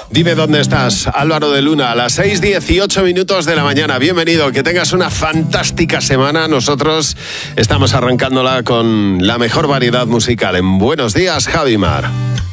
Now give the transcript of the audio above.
Dime dónde estás, Álvaro de Luna, a las 6:18 de la mañana. Bienvenido, que tengas una fantástica semana. Nosotros estamos arrancándola con la mejor variedad musical. En Buenos Días, Javi Mar.